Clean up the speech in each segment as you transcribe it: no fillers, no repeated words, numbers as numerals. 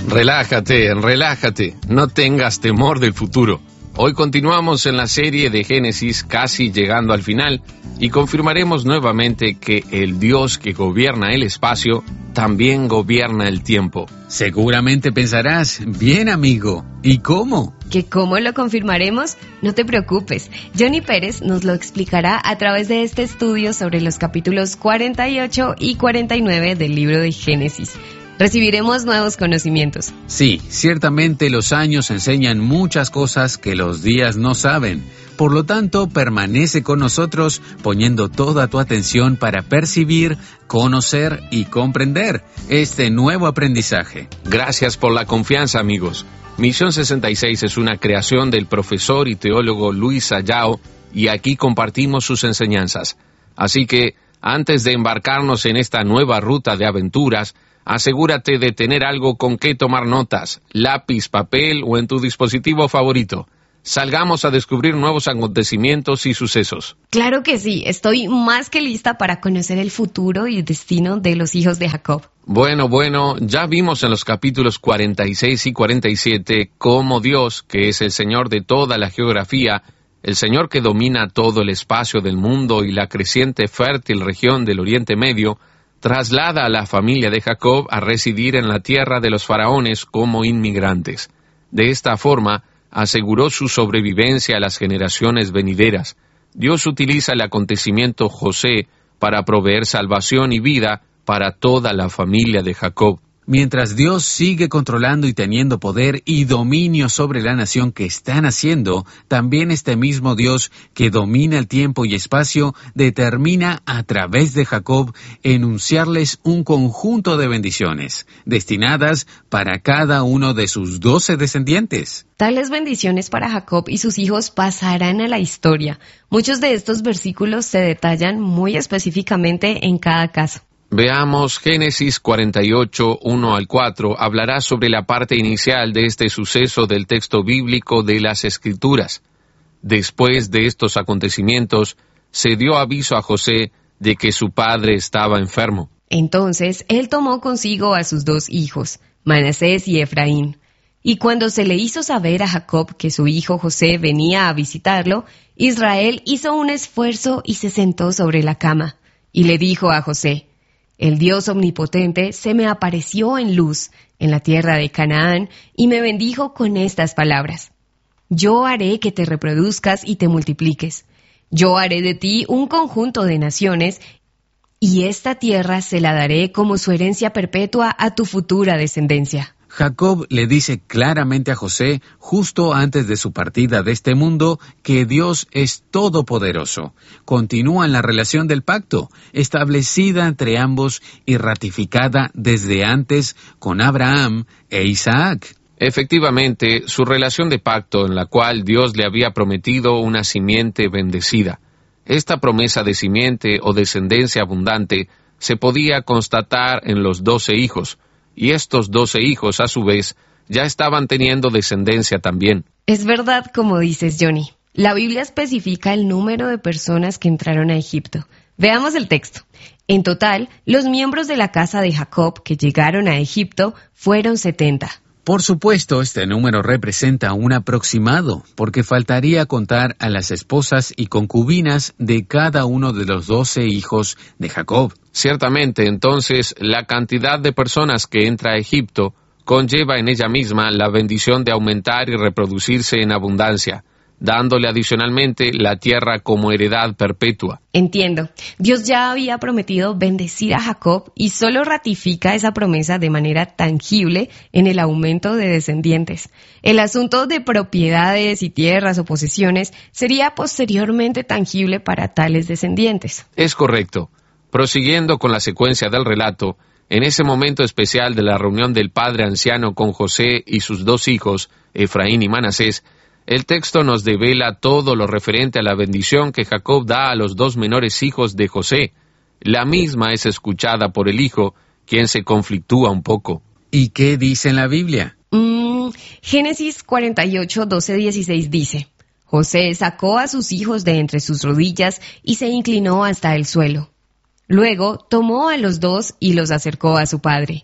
Relájate, relájate, no tengas temor del futuro. Hoy continuamos en la serie de Génesis, casi llegando al final, y confirmaremos nuevamente que el Dios que gobierna el espacio también gobierna el tiempo. Seguramente pensarás, bien amigo, ¿y cómo? ¿Que cómo lo confirmaremos? No te preocupes, Johnny Pérez nos lo explicará a través de este estudio sobre los capítulos 48 y 49 del libro de Génesis. Recibiremos nuevos conocimientos. Sí, ciertamente los años enseñan muchas cosas que los días no saben. Por lo tanto, permanece con nosotros poniendo toda tu atención para percibir, conocer y comprender este nuevo aprendizaje. Gracias por la confianza, amigos. Misión 66 es una creación del profesor y teólogo Luis Ayao, y aquí compartimos sus enseñanzas. Así que, antes de embarcarnos en esta nueva ruta de aventuras, asegúrate de tener algo con que tomar notas, lápiz, papel o en tu dispositivo favorito. Salgamos a descubrir nuevos acontecimientos y sucesos. Claro que sí, estoy más que lista para conocer el futuro y el destino de los hijos de Jacob. Bueno, ya vimos en los capítulos 46 y 47 cómo Dios, que es el Señor de toda la geografía, el Señor que domina todo el espacio del mundo y la creciente fértil región del Oriente Medio, traslada a la familia de Jacob a residir en la tierra de los faraones como inmigrantes. De esta forma, aseguró su sobrevivencia a las generaciones venideras. Dios utiliza el acontecimiento José para proveer salvación y vida para toda la familia de Jacob. Mientras Dios sigue controlando y teniendo poder y dominio sobre la nación que está naciendo, también este mismo Dios que domina el tiempo y espacio determina a través de Jacob enunciarles un conjunto de bendiciones, destinadas para cada uno de sus 12 descendientes. Tales bendiciones para Jacob y sus hijos pasarán a la historia. Muchos de estos versículos se detallan muy específicamente en cada caso. Veamos Génesis 48, 1 al 4, hablará sobre la parte inicial de este suceso del texto bíblico de las Escrituras. Después de estos acontecimientos, se dio aviso a José de que su padre estaba enfermo. Entonces él tomó consigo a sus 2 hijos, Manasés y Efraín. Y cuando se le hizo saber a Jacob que su hijo José venía a visitarlo, Israel hizo un esfuerzo y se sentó sobre la cama. Y le dijo a José: El Dios omnipotente se me apareció en luz en la tierra de Canaán y me bendijo con estas palabras: Yo haré que te reproduzcas y te multipliques. Yo haré de ti un conjunto de naciones y esta tierra se la daré como su herencia perpetua a tu futura descendencia. Jacob le dice claramente a José, justo antes de su partida de este mundo, que Dios es todopoderoso. Continúan la relación del pacto, establecida entre ambos y ratificada desde antes con Abraham e Isaac. Efectivamente, su relación de pacto en la cual Dios le había prometido una simiente bendecida. Esta promesa de simiente o descendencia abundante se podía constatar en los 12 hijos, y estos 12 hijos, a su vez, ya estaban teniendo descendencia también. Es verdad, como dices, Johnny. La Biblia especifica el número de personas que entraron a Egipto. Veamos el texto. En total, los miembros de la casa de Jacob que llegaron a Egipto fueron 70. Por supuesto, este número representa un aproximado, porque faltaría contar a las esposas y concubinas de cada uno de los 12 hijos de Jacob. Ciertamente, entonces, la cantidad de personas que entra a Egipto conlleva en ella misma la bendición de aumentar y reproducirse en abundancia, dándole adicionalmente la tierra como heredad perpetua. Entiendo. Dios ya había prometido bendecir a Jacob y solo ratifica esa promesa de manera tangible en el aumento de descendientes. El asunto de propiedades y tierras o posesiones sería posteriormente tangible para tales descendientes. Es correcto. Prosiguiendo con la secuencia del relato, en ese momento especial de la reunión del padre anciano con José y sus 2 hijos, Efraín y Manasés, el texto nos devela todo lo referente a la bendición que Jacob da a los 2 menores hijos de José. La misma es escuchada por el hijo, quien se conflictúa un poco. ¿Y qué dice en la Biblia? Génesis 48, 12, 16 dice: José sacó a sus hijos de entre sus rodillas y se inclinó hasta el suelo. Luego tomó a los 2 y los acercó a su padre.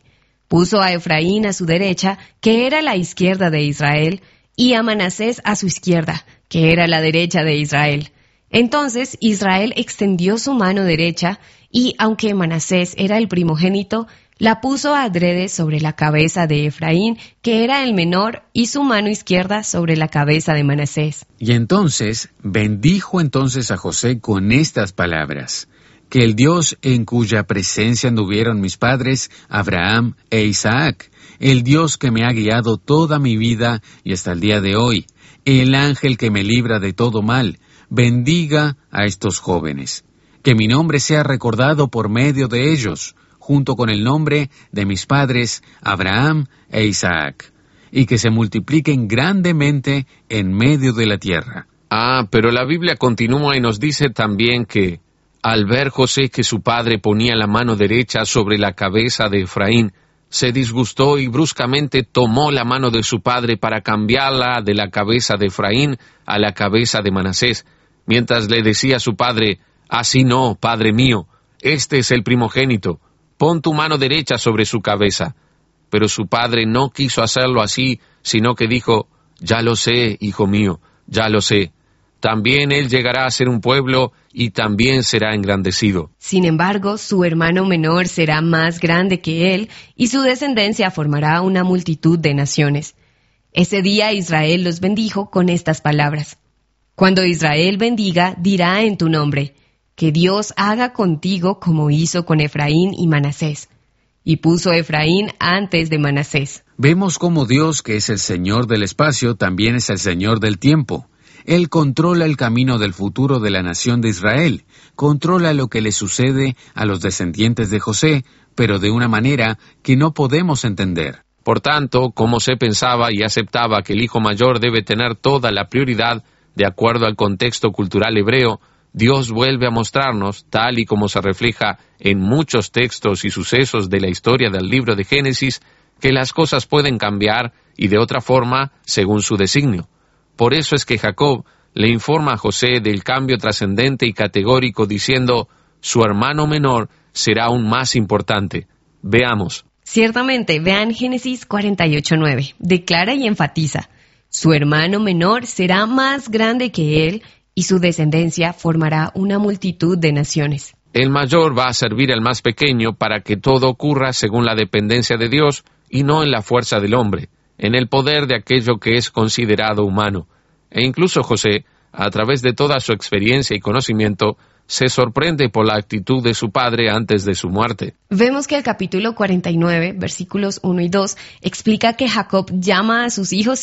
Puso a Efraín a su derecha, que era la izquierda de Israel, y a Manasés a su izquierda, que era la derecha de Israel. Entonces Israel extendió su mano derecha, y aunque Manasés era el primogénito, la puso adrede sobre la cabeza de Efraín, que era el menor, y su mano izquierda sobre la cabeza de Manasés. Y entonces bendijo entonces a José con estas palabras: que el Dios en cuya presencia anduvieron mis padres, Abraham e Isaac, el Dios que me ha guiado toda mi vida y hasta el día de hoy, el ángel que me libra de todo mal, bendiga a estos jóvenes. Que mi nombre sea recordado por medio de ellos, junto con el nombre de mis padres, Abraham e Isaac, y que se multipliquen grandemente en medio de la tierra. Pero la Biblia continúa y nos dice también que, al ver José que su padre ponía la mano derecha sobre la cabeza de Efraín, se disgustó y bruscamente tomó la mano de su padre para cambiarla de la cabeza de Efraín a la cabeza de Manasés, mientras le decía a su padre: «Así no, padre mío, este es el primogénito, pon tu mano derecha sobre su cabeza». Pero su padre no quiso hacerlo así, sino que dijo: «Ya lo sé, hijo mío, ya lo sé. También él llegará a ser un pueblo y también será engrandecido». Sin embargo, su hermano menor será más grande que él, y su descendencia formará una multitud de naciones. Ese día Israel los bendijo con estas palabras: «Cuando Israel bendiga, dirá en tu nombre: que Dios haga contigo como hizo con Efraín y Manasés». Y puso Efraín antes de Manasés. Vemos cómo Dios, que es el Señor del espacio, también es el Señor del tiempo. Él controla el camino del futuro de la nación de Israel, controla lo que le sucede a los descendientes de José, pero de una manera que no podemos entender. Por tanto, como se pensaba y aceptaba que el hijo mayor debe tener toda la prioridad de acuerdo al contexto cultural hebreo, Dios vuelve a mostrarnos, tal y como se refleja en muchos textos y sucesos de la historia del libro de Génesis, que las cosas pueden cambiar y de otra forma según su designio. Por eso es que Jacob le informa a José del cambio trascendente y categórico diciendo: su hermano menor será aún más importante. Veamos. Ciertamente, vean Génesis 48:9. Declara y enfatiza: su hermano menor será más grande que él, y su descendencia formará una multitud de naciones. El mayor va a servir al más pequeño para que todo ocurra según la dependencia de Dios y no en la fuerza del hombre, en el poder de aquello que es considerado humano. E incluso José, a través de toda su experiencia y conocimiento, se sorprende por la actitud de su padre antes de su muerte. Vemos que el capítulo 49, versículos 1 y 2, explica que Jacob llama a sus hijos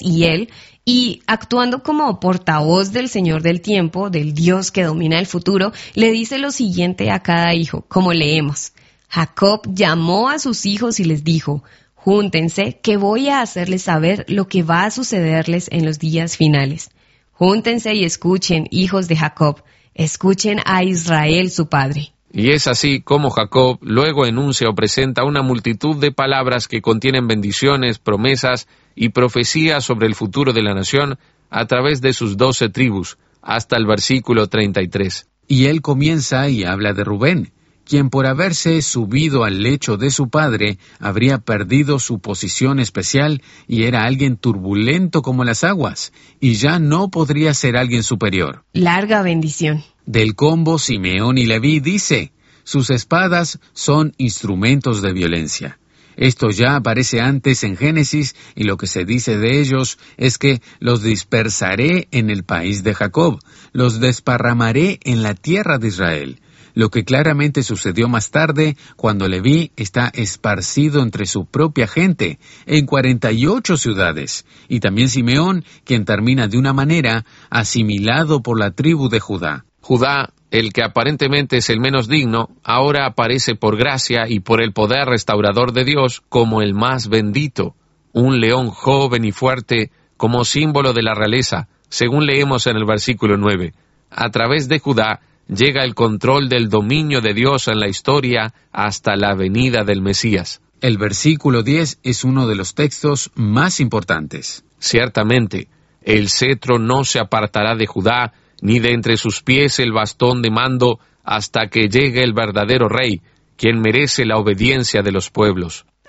y actuando como portavoz del Señor del tiempo, del Dios que domina el futuro, le dice lo siguiente a cada hijo, como leemos: Jacob llamó a sus hijos y les dijo: júntense, que voy a hacerles saber lo que va a sucederles en los días finales. Júntense y escuchen, hijos de Jacob, escuchen a Israel su padre. Y es así como Jacob luego enuncia o presenta una multitud de palabras que contienen bendiciones, promesas y profecías sobre el futuro de la nación a través de sus 12 tribus, hasta el versículo 33. Y él comienza y habla de Rubén, quien por haberse subido al lecho de su padre habría perdido su posición especial y era alguien turbulento como las aguas, y ya no podría ser alguien superior. Larga bendición. Del combo Simeón y Leví dice: sus espadas son instrumentos de violencia. Esto ya aparece antes en Génesis, y lo que se dice de ellos es que los dispersaré en el país de Jacob, los desparramaré en la tierra de Israel. Lo que claramente sucedió más tarde, cuando Leví está esparcido entre su propia gente, en 48 ciudades, y también Simeón, quien termina de una manera asimilado por la tribu de Judá. Judá, el que aparentemente es el menos digno, ahora aparece por gracia y por el poder restaurador de Dios como el más bendito, un león joven y fuerte como símbolo de la realeza, según leemos en el versículo 9. A través de Judá llega el control del dominio de Dios en la historia hasta la venida del Mesías. El versículo 10 es uno de los textos más importantes. Ciertamente, el cetro no se apartará de Judá, ni de entre sus pies el bastón de mando, hasta que llegue el verdadero rey, quien merece la obediencia de los pueblos.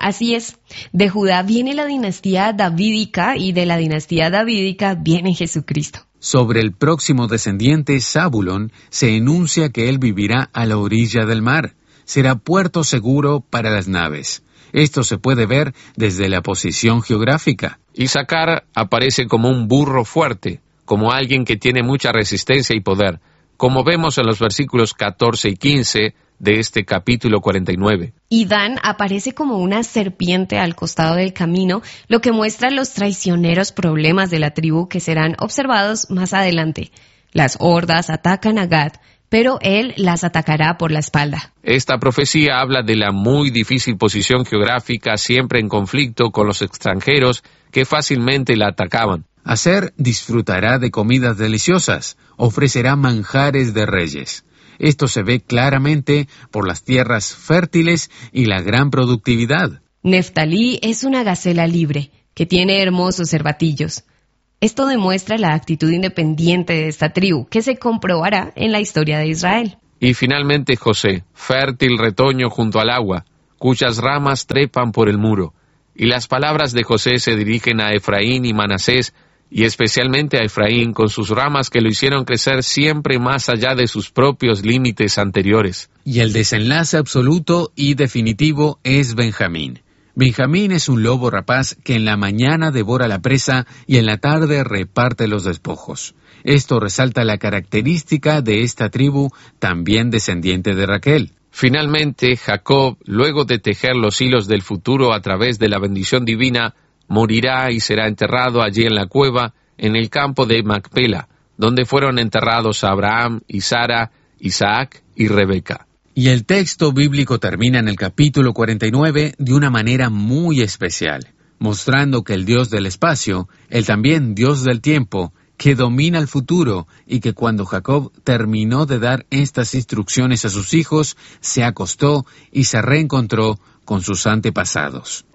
Así es, de Judá viene la dinastía davídica y de la dinastía davídica viene Jesucristo. Sobre el próximo descendiente, Zabulón, se enuncia que él vivirá a la orilla del mar. Será puerto seguro para las naves. Esto se puede ver desde la posición geográfica. Isaacar aparece como un burro fuerte, como alguien que tiene mucha resistencia y poder, como vemos en los versículos 14 y 15 de este capítulo 49. Y Dan aparece como una serpiente al costado del camino, lo que muestra los traicioneros problemas de la tribu que serán observados más adelante. Las hordas atacan a Gad, pero él las atacará por la espalda. Esta profecía habla de la muy difícil posición geográfica, siempre en conflicto con los extranjeros que fácilmente la atacaban. Aser disfrutará de comidas deliciosas, ofrecerá manjares de reyes. Esto se ve claramente por las tierras fértiles y la gran productividad. Neftalí es una gacela libre, que tiene hermosos cervatillos. Esto demuestra la actitud independiente de esta tribu, que se comprobará en la historia de Israel. Y finalmente José, fértil retoño junto al agua, cuyas ramas trepan por el muro. Y las palabras de José se dirigen a Efraín y Manasés, y especialmente a Efraín, con sus ramas que lo hicieron crecer siempre más allá de sus propios límites anteriores. Y el desenlace absoluto y definitivo es Benjamín. Benjamín es un lobo rapaz que en la mañana devora la presa y en la tarde reparte los despojos. Esto resalta la característica de esta tribu, también descendiente de Raquel. Finalmente, Jacob, luego de tejer los hilos del futuro a través de la bendición divina, morirá y será enterrado allí en la cueva, en el campo de Macpela, donde fueron enterrados Abraham y Sara, Isaac y Rebeca. Y el texto bíblico termina en el capítulo 49 de una manera muy especial, mostrando que el Dios del espacio, el también Dios del tiempo, que domina el futuro y que cuando Jacob terminó de dar estas instrucciones a sus hijos, se acostó y se reencontró con sus antepasados.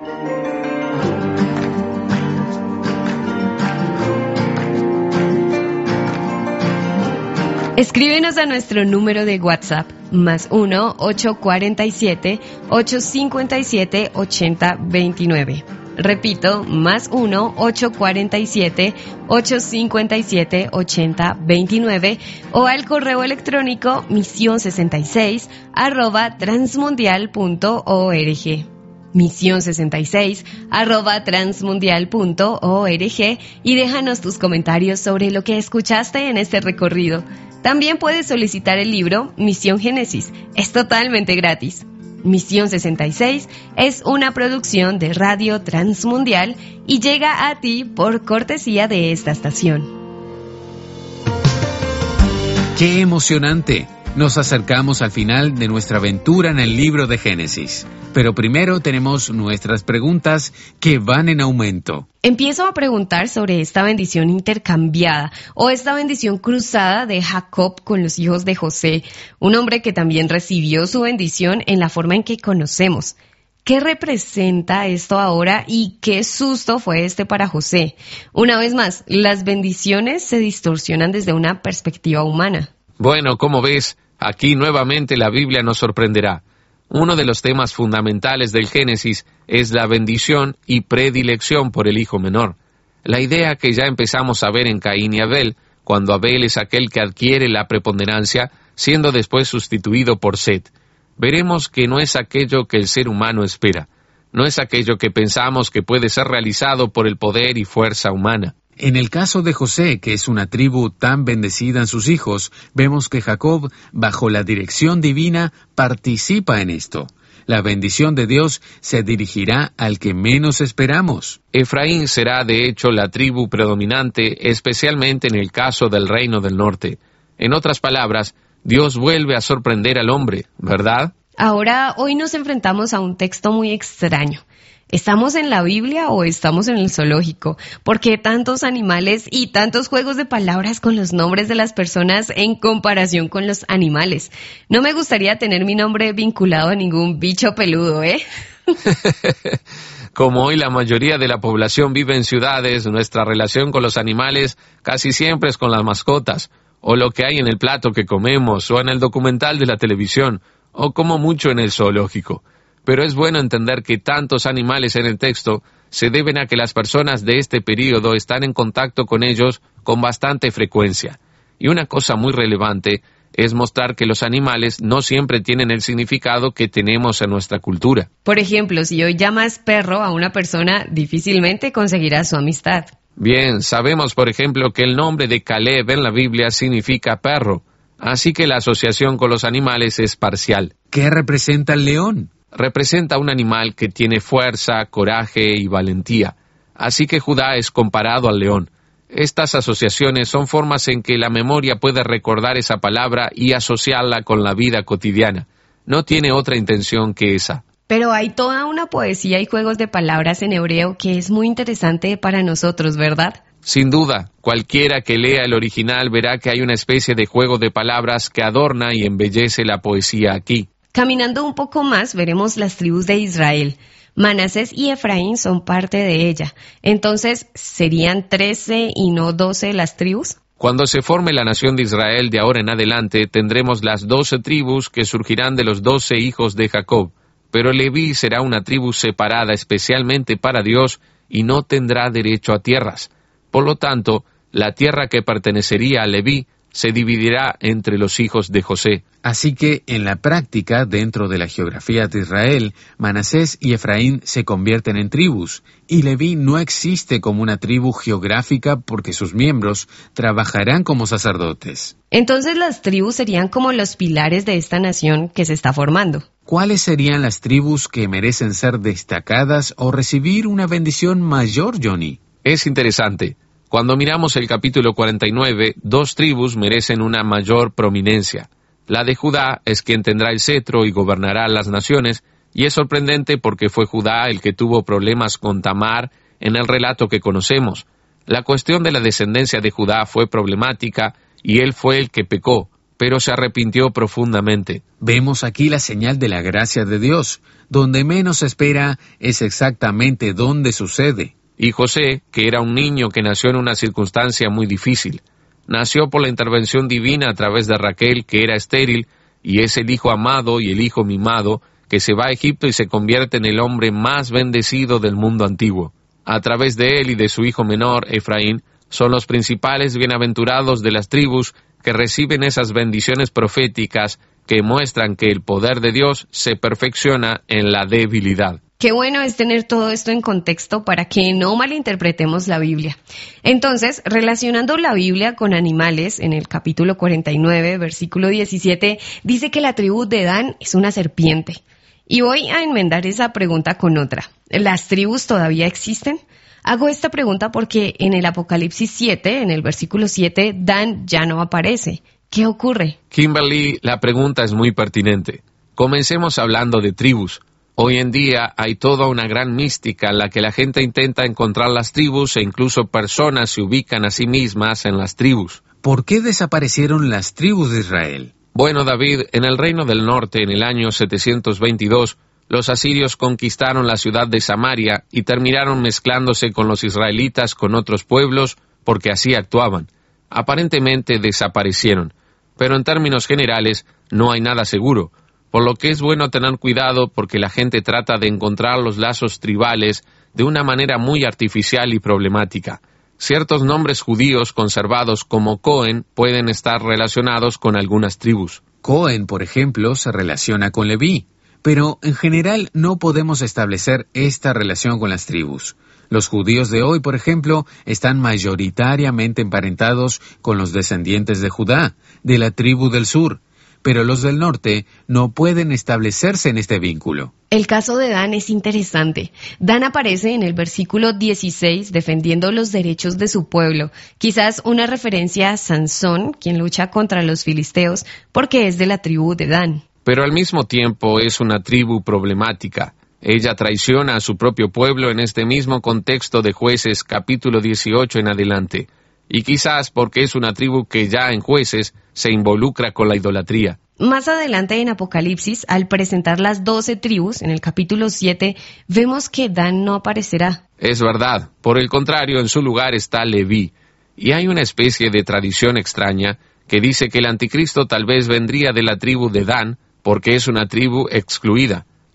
Escríbenos a nuestro número de WhatsApp, más 1-847-857-8029. Repito, más 1-847-857-8029 o al correo electrónico misión66@transmundial.org. misión66@transmundial.org y déjanos tus comentarios sobre lo que escuchaste en este recorrido. También puedes solicitar el libro Misión Génesis. Es totalmente gratis. Misión 66 es una producción de Radio Transmundial y llega a ti por cortesía de esta estación. ¡Qué emocionante! Nos acercamos al final de nuestra aventura en el libro de Génesis. Pero primero tenemos nuestras preguntas que van en aumento. Empiezo a preguntar sobre esta bendición intercambiada o esta bendición cruzada de Jacob con los hijos de José, un hombre que también recibió su bendición en la forma en que conocemos. ¿Qué representa esto ahora y qué susto fue este para José? Una vez más, las bendiciones se distorsionan desde una perspectiva humana. Bueno, como ves, aquí nuevamente la Biblia nos sorprenderá. Uno de los temas fundamentales del Génesis es la bendición y predilección por el hijo menor. La idea que ya empezamos a ver en Caín y Abel, cuando Abel es aquel que adquiere la preponderancia, siendo después sustituido por Set. Veremos que no es aquello que el ser humano espera. No es aquello que pensamos que puede ser realizado por el poder y fuerza humana. En el caso de José, que es una tribu tan bendecida en sus hijos, vemos que Jacob, bajo la dirección divina, participa en esto. La bendición de Dios se dirigirá al que menos esperamos. Efraín será de hecho la tribu predominante, especialmente en el caso del reino del norte. En otras palabras, Dios vuelve a sorprender al hombre, ¿verdad? Ahora, hoy nos enfrentamos a un texto muy extraño. ¿Estamos en la Biblia o estamos en el zoológico? ¿Por qué tantos animales y tantos juegos de palabras con los nombres de las personas en comparación con los animales? No me gustaría tener mi nombre vinculado a ningún bicho peludo, ¿eh? Como hoy la mayoría de la población vive en ciudades, nuestra relación con los animales casi siempre es con las mascotas, o lo que hay en el plato que comemos, o en el documental de la televisión, o como mucho en el zoológico. Pero es bueno entender que tantos animales en el texto se deben a que las personas de este período están en contacto con ellos con bastante frecuencia. Y una cosa muy relevante es mostrar que los animales no siempre tienen el significado que tenemos en nuestra cultura. Por ejemplo, si hoy llamas perro a una persona, difícilmente conseguirás su amistad. Bien, sabemos por ejemplo que el nombre de Caleb en la Biblia significa perro, así que la asociación con los animales es parcial. ¿Qué representa el león? Representa un animal que tiene fuerza, coraje y valentía, así que Judá es comparado al león. Estas asociaciones son formas en que la memoria puede recordar esa palabra y asociarla con la vida cotidiana. No tiene otra intención que esa. Pero hay toda una poesía y juegos de palabras en hebreo que es muy interesante para nosotros, ¿verdad? Sin duda, cualquiera que lea el original verá que hay una especie de juego de palabras que adorna y embellece la poesía aquí. Caminando un poco más, veremos las tribus de Israel. Manasés y Efraín son parte de ella. Entonces, ¿serían 13 y no 12 las tribus? Cuando se forme la nación de Israel de ahora en adelante, tendremos las 12 tribus que surgirán de los 12 hijos de Jacob. Pero Leví será una tribu separada especialmente para Dios y no tendrá derecho a tierras. Por lo tanto, la tierra que pertenecería a Leví se dividirá entre los hijos de José. Así que, en la práctica, dentro de la geografía de Israel, Manasés y Efraín se convierten en tribus, y Leví no existe como una tribu geográfica porque sus miembros trabajarán como sacerdotes. Entonces las tribus serían como los pilares de esta nación que se está formando. ¿Cuáles serían las tribus que merecen ser destacadas o recibir una bendición mayor, Johnny? Es interesante. Cuando miramos el capítulo 49, 2 tribus merecen una mayor prominencia. La de Judá es quien tendrá el cetro y gobernará las naciones, y es sorprendente porque fue Judá el que tuvo problemas con Tamar en el relato que conocemos. La cuestión de la descendencia de Judá fue problemática, y él fue el que pecó, pero se arrepintió profundamente. Vemos aquí la señal de la gracia de Dios. Donde menos se espera es exactamente donde sucede. Y José, que era un niño que nació en una circunstancia muy difícil, nació por la intervención divina a través de Raquel, que era estéril, y es el hijo amado y el hijo mimado, que se va a Egipto y se convierte en el hombre más bendecido del mundo antiguo. A través de él y de su hijo menor, Efraín, son los principales bienaventurados de las tribus que reciben esas bendiciones proféticas que muestran que el poder de Dios se perfecciona en la debilidad. Qué bueno es tener todo esto en contexto para que no malinterpretemos la Biblia. Entonces, relacionando la Biblia con animales, en el capítulo 49, versículo 17, dice que la tribu de Dan es una serpiente. Y voy a enmendar esa pregunta con otra. ¿Las tribus todavía existen? Hago esta pregunta porque en el Apocalipsis 7, en el versículo 7, Dan ya no aparece. ¿Qué ocurre? Kimberly, la pregunta es muy pertinente. Comencemos hablando de tribus. Hoy en día hay toda una gran mística en la que la gente intenta encontrar las tribus e incluso personas se ubican a sí mismas en las tribus. ¿Por qué desaparecieron las tribus de Israel? Bueno, David, en el Reino del Norte, en el año 722, los asirios conquistaron la ciudad de Samaria y terminaron mezclándose con los israelitas con otros pueblos porque así actuaban. Aparentemente desaparecieron, pero en términos generales no hay nada seguro. Por lo que es bueno tener cuidado porque la gente trata de encontrar los lazos tribales de una manera muy artificial y problemática. Ciertos nombres judíos conservados como Cohen pueden estar relacionados con algunas tribus. Cohen, por ejemplo, se relaciona con Leví, pero en general no podemos establecer esta relación con las tribus. Los judíos de hoy, por ejemplo, están mayoritariamente emparentados con los descendientes de Judá, de la tribu del sur. Pero los del norte no pueden establecerse en este vínculo. El caso de Dan es interesante. Dan aparece en el versículo 16 defendiendo los derechos de su pueblo. Quizás una referencia a Sansón, quien lucha contra los filisteos, porque es de la tribu de Dan. Pero al mismo tiempo es una tribu problemática. Ella traiciona a su propio pueblo en este mismo contexto de Jueces capítulo 18 en adelante. Y quizás porque es una tribu que ya en Jueces se involucra con la idolatría. Más adelante en Apocalipsis, al presentar las 12 tribus, en el capítulo 7, vemos que Dan no aparecerá. Es verdad, por el contrario, en su lugar está Leví. Y hay una especie de tradición extraña que dice que el anticristo tal vez vendría de la tribu de Dan, porque es una tribu excluida.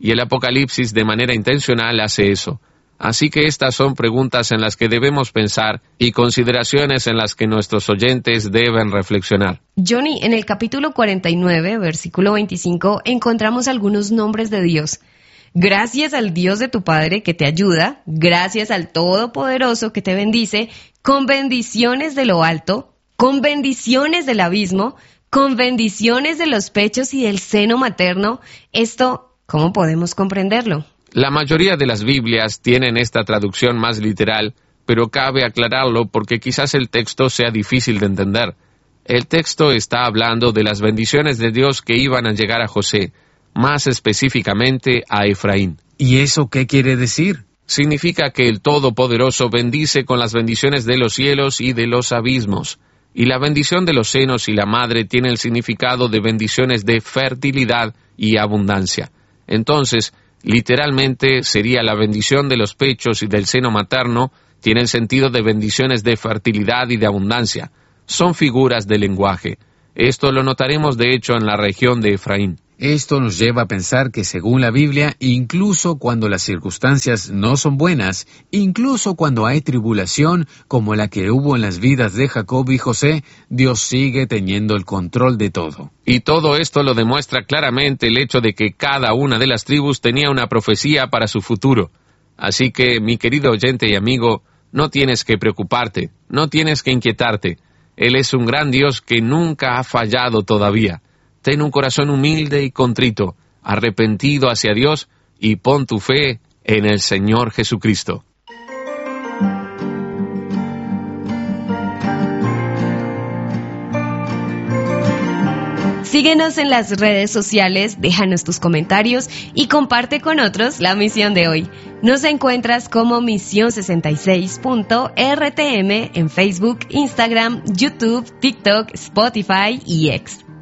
y el Apocalipsis de manera intencional hace eso. Así que estas son preguntas en las que debemos pensar y consideraciones en las que nuestros oyentes deben reflexionar. Johnny, en el capítulo 49, versículo 25, encontramos algunos nombres de Dios. Gracias al Dios de tu Padre que te ayuda, gracias al Todopoderoso que te bendice, con bendiciones de lo alto, con bendiciones del abismo, con bendiciones de los pechos y del seno materno. Esto, ¿cómo podemos comprenderlo? La mayoría de las Biblias tienen esta traducción más literal, pero cabe aclararlo porque quizás el texto sea difícil de entender. El texto está hablando de las bendiciones de Dios que iban a llegar a José, más específicamente a Efraín. ¿Y eso qué quiere decir? Significa que el Todopoderoso bendice con las bendiciones de los cielos y de los abismos. Y la bendición de los senos y la madre tiene el significado de bendiciones de fertilidad y abundancia. Entonces, literalmente sería la bendición de los pechos y del seno materno, tiene el sentido de bendiciones de fertilidad y de abundancia. Son figuras de lenguaje. Esto lo notaremos de hecho en la región de Efraín. Esto nos lleva a pensar que según la Biblia, incluso cuando las circunstancias no son buenas, incluso cuando hay tribulación como la que hubo en las vidas de Jacob y José, Dios sigue teniendo el control de todo. Y todo esto lo demuestra claramente el hecho de que cada una de las tribus tenía una profecía para su futuro. Así que, mi querido oyente y amigo, no tienes que preocuparte, no tienes que inquietarte. Él es un gran Dios que nunca ha fallado todavía. Ten un corazón humilde y contrito, arrepentido hacia Dios y pon tu fe en el Señor Jesucristo. Síguenos en las redes sociales, déjanos tus comentarios y comparte con otros la misión de hoy. Nos encuentras como Misión66.rtm en Facebook, Instagram, YouTube, TikTok, Spotify y X.